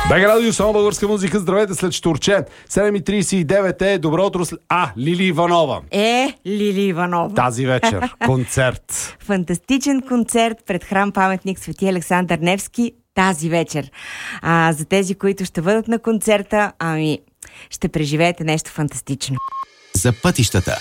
БГ Радио, само българска музика. Здравейте след Штурчен. 7:39 е. Добро утро. Лили Иванова. Лили Иванова. Тази вечер. Концерт. Фантастичен концерт пред храм паметник Свети Александър Невски тази вечер. За тези, които ще бъдат на концерта, ще преживеете нещо фантастично. За пътищата.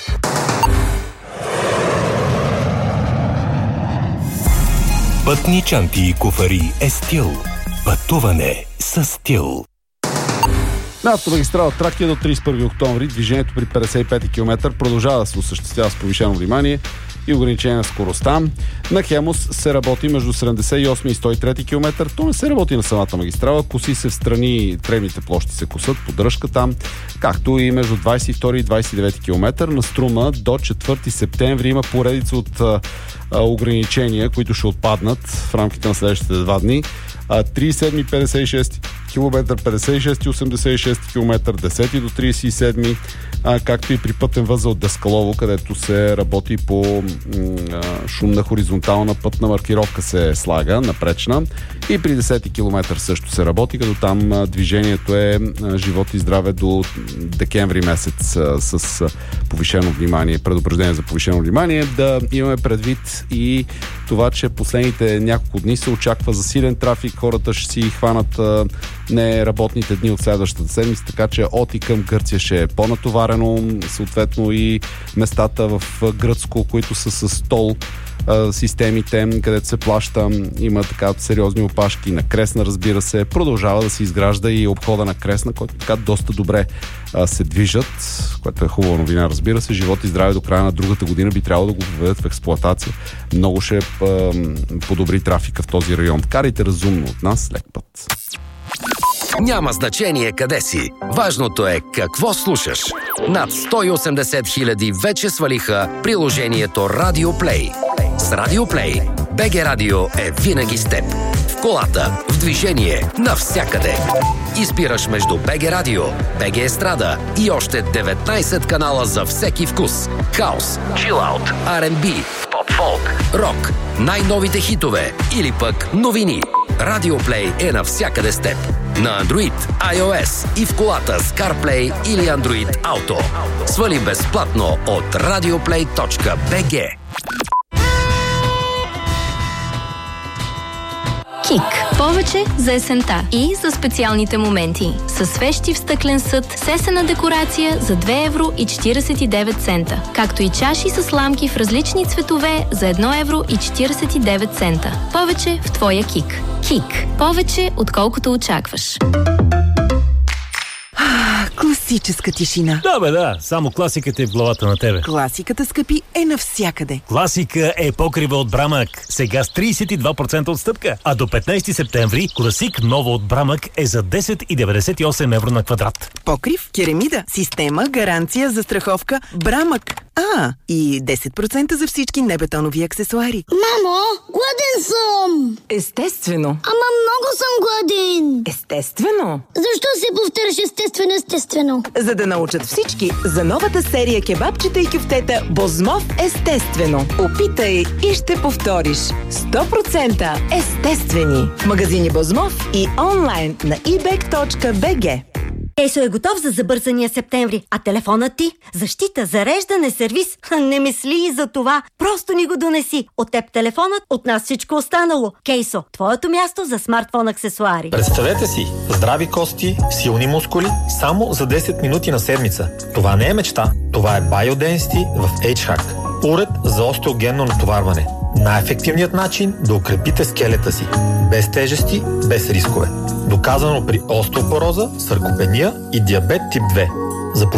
Пътни чанти и куфари е стил. Пътуване с стил. На автомагистрала Тракия до 31 октомври движението при 55 км продължава да се осъществява с повишено внимание и ограничение на скоростта. На Хемус се работи между 78 и 103 км. То не се работи на самата магистрала. Коси се в страни, тревните площи се косат, поддръжка там, както и между 22 и 29 км. На Струма до 4 септември има поредица от ограничения, които ще отпаднат в рамките на следващите 2 дни. 37 56 км, 56 и 86 км, 10 до 37, както и при пътен възел Даскалово, където се работи по шумна хоризонтална пътна маркировка се слага, напречна. И при 10 км също се работи, като там движението е живот и здраве до декември месец с повишено внимание, предупреждение за повишено внимание. Да имаме предвид и това, че последните няколко дни се очаква засилен трафик, хората ще си хванат неработните дни от следващата седмица, така че от и към Гърция ще е по-натоварено, съответно и местата в Гръцко, които са с тол системите, където се плаща, има така сериозни опашки. На Кресна, разбира се, продължава да се изгражда и обхода на Кресна, който така доста добре се движат, което е хубава новина, разбира се. Живот и здраве до края на другата година би трябвало да го введат в експлоатация. Много ще подобри трафика в този район. Карайте разумно от нас, лек път. Няма значение къде си. Важното е какво слушаш. Над 180 хиляди вече свалиха приложението Radio Play. С Radio Play БГ Радио е винаги с теб. В колата, в движение, навсякъде. Избираш между БГ Радио, БГ Естрада и още 19 канала за всеки вкус. Хаус, чилаут, R&B, поп-фолк, рок, най-новите хитове или пък новини. Radio Play е навсякъде с теб. На Android, iOS и в колата с CarPlay или Android Auto. Свали безплатно от radioplay.bg. КИК. Повече за есента и за специалните моменти. Със свещи в стъклен съд, сесена декорация за 2,49 евро, както и чаши с ламки в различни цветове за 1,49 евро. Повече в твоя КИК. КИК. Повече, отколкото очакваш. Класическа тишина. Да, само класиката е в главата на тебе. Класиката, скъпи, е навсякъде. Класика е покрива от Брамък. Сега с 32% отстъпка. А до 15 септември класик ново от Брамък е за 10,98 евро на квадрат. Покрив, керамида, система, гаранция, застраховка, Брамък. И 10% за всички небетонови аксесуари. Мамо, гладен съм! Естествено. Ама много съм гладен. Естествено. Защо се повтаряш естествено? За да научат всички за новата серия кебабчета и кюфтета Бозмов естествено. Опитай и ще повториш. 100% естествени. В магазини Бозмов и онлайн на ebag.bg. Кейсо е готов за забързания септември, а телефонът ти? Защита, зареждане, сервис? Не мисли и за това. Просто ни го донеси. От теб телефонът, от нас всичко останало. Кейсо, твоето място за смартфон аксесуари. Представете си, здрави кости, силни мускули, само за 10 минути на седмица. Това не е мечта, това е Biodensity в H-Hack. Уред за остеогенно натоварване. Най-ефективният начин да укрепите скелета си. Без тежести, без рискове. Доказано при остеопороза, саркопения и диабет тип 2.